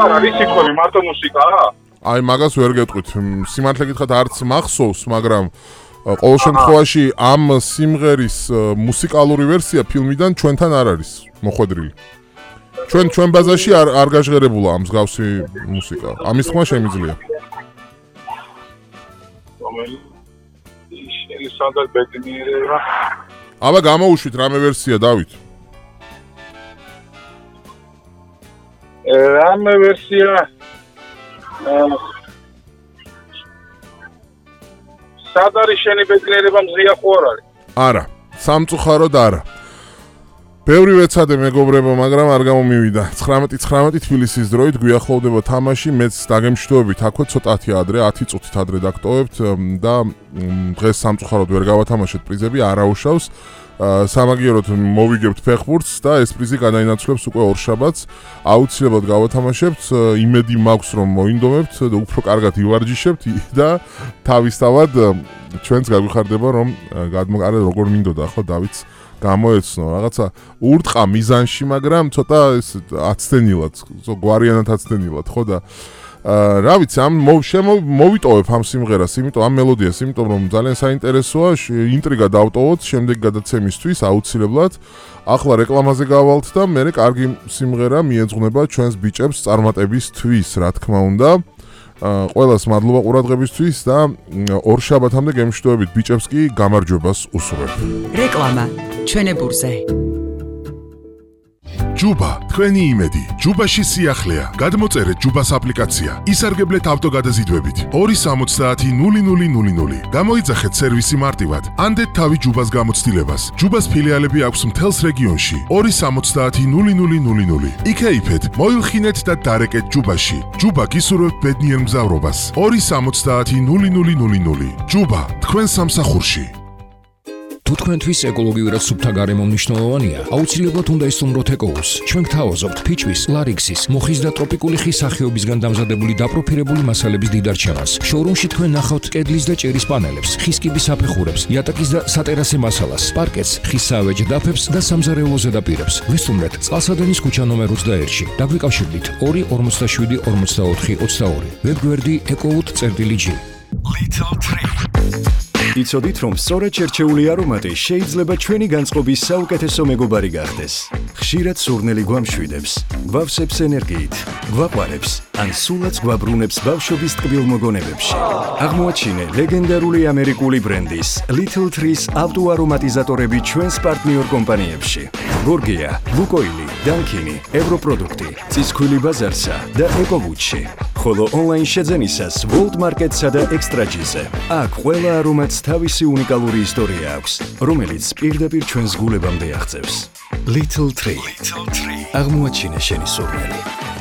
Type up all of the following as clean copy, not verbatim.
არა, რის სიტყვები მარტო მუსიკაა? აი მაგას ვერ გეტყვით. სიმართლე გითხრათ არც მახსოვს, მაგრამ ყოველ შემთხვევაში ამ სიმღერის მუსიკალური ვერსია ფილმიდან ჩვენთან არ არის მოხვედრილი. ჩვენ ბაზაში არ გაჟღერებულა ამ მსგავსი მუსიკა. ამის ხმა შემიძლია. სადაც ბედნიერება. აბა გამოუშვით რამე ვერსია დავით. რამე ვერსია სად არის შენი ბედნიერება მზია ხო არ არის? არა, სამწუხაროდ არა. ბევრი ვეცადე მეგობრებო, მაგრამ არ გამომივიდა. 19 თბილისის დროით გვიახლოვდება თამაში, მეც დაგემშვიდობებით აქვე ცოტათი ადრე, 10 წუთით ადრე დაგტოვებთ და დღეს სამწუხაროდ ვერ გავათამაშეთ პრიზები, არაუშავს. სამაგიეროდ მოვიგებთ ფეხბურთს და ეს პრიზი გადაინაცვლებს უკვე ორშაბათს. აუცილებლად გავათამაშებთ, იმედი მაქვს რომ მოინდომებთ და უფრო კარგად ივარჯიშებთ და თავისთავად ჩვენც გაგვიხარდება რომ გადმოყარა როგორ მინდოდა ხო დავითს გამოეცნო რაღაცა ურტყა მიზანში, მაგრამ ცოტა ეს აცდენილად, გვარიანად აცდენილად, ხო და რა ვიცი, ამ მოვიტოვებ ამ სიმღერას, იმიტომ ამ მელოდიას, იმიტომ რომ ძალიან საინტერესოა, ინტრიგა დავტოვოთ შემდეგი გადაცემისთვის აუცილებლად. ახლა რეკლამაზე გავალთ და მერე კარგი სიმღერა მიეძღვნება ჩვენს ბიჭებს წარმატებისთვის, რა თქმა უნდა. ყველას მადლობა ყურადღებისთვის და ორშაბათამდე გემშვიდობებით ბიჭებს კი გამარჯვებას უსურვებ. რეკლამა ჩვენებურზე. ჯუბა, თქვენი იმედი. ჯუბაში სიახლეა. გადმოწერეთ ჯუბას აპლიკაცია. ისარგებლეთ ავტოგადაზიდვებით. 270-0000. გამოიძახეთ სერვისი მარტივად. ანდეთ თავი ჯუბას გამოცდილებას. ჯუბას ფილიალები აქვს მთელს რეგიონში. 270-0000. იქეიფეთ, მოილხინეთ და დარეკეთ ჯუბაში. ჯუბა გისურვებთ ბედნიერ მგზავრობას. 270-0000. ჯუბა, თქვენ სამსახურში. თუ თქვენთვის ეკოლოგიურად სუფთა გარემო მნიშვნელოვანია, აუცილებლად უნდა ისტუმროთ ეკოუს. ჩვენ გთავაზობთ ფიჭვის, ლარიქსის, მუხის და ტროპიკული ხის სახეობისგან დამზადებული დაპროფილებული მასალების დიდარჩევას. შოურუმში თქვენ ნახავთ კედლის და ჭერის პანელებს, ხის კიბის საფეხურებს, იატაკის და სატერასე მასალას, პარკეტს, ხის საავეჯ დაფებს და სამზარეულო ზედაპირებს. ვისტუმრეთ წყალსადენის ქუჩა ნომერ 21-ში. დაგვიკავშირდით 2 47 44 22. ვებგვერდი ecowood.gr. Little Tree. იცოდით რომ სწორედ შერჩეული არომატი შეიძლება ჩვენი განწყობის საუკეთესო მეგობარი გახდეს. ხშირად სურნელი გვამშვიდებს, გვავსებს ენერგიით, გვაყვარებს, ან სულაც გვაბრუნებს ბავშვობის ტკბილ მოგონებებში. აღმოაჩინე ლეგენდარული ამერიკული ბრენდის Little Trees ავტოარომატიზატორები ჩვენს პარტნიორ კომპანიებში. გორგია, ლუკოილი, დანკინი, ევროპროდუქტი, ცისქვილი ბაზარსა და ეკოვუდში. ხოლო ონლაინ შეძენისას World Market-სა და Extra-ზე. აქ ყველა არომატს თავისი უნიკალური ისტორია აქვს, რომელიც პირდაპირ ჩვენს გულებამდე აღწევს. Little Tree. აღმოაჩინე შენი სურნელი.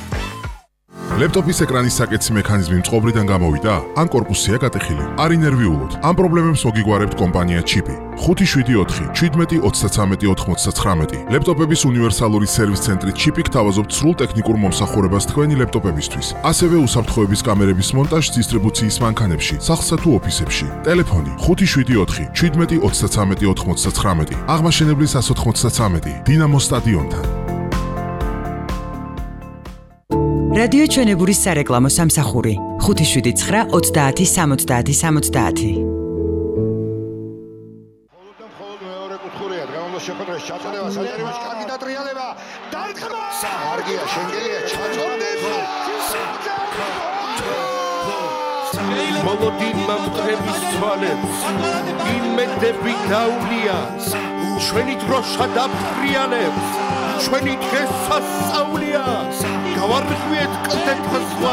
ლეპტოპის ეკრანის საკეთსი მექანიზმი მწყობრიდან გამოვიდა? ან კორპუსია გატეხილი? არ ინერვიულოთ. ამ პრობლემებს მოგიგგვარებთ კომპანია ჩიპი. 574 17 33 99. ლეპტოპების უნივერსალური სერვის ცენტრი ჩიპი გთავაზობთ სრულ ტექნიკურ მომსახურებას თქვენი ლეპტოპებისთვის. ასევე უსაფრთხოების კამერების მონტაჟს დისტრიბუციის მანქანებში, სახლსა თუ ოფისებში. ტელეფონი 574 17 33 99. აღმაშენებლის 193 დინამო სტადიონთან. რადიო ჩვენებურის სარეკლამო სამსახური 579 30 70 70. შეხვედრას ჩაწერება საერთაშორისო კარგი დატრიალება დარტყმა სარგია შენგელია ჩაჭრდება მოლოდინმა მტრების თვალებს იმედები დაუნია ჩვენი დროშა დაფრიალებს ჩვენი დღე სასწაულია გავარღვიეთ კლდეთა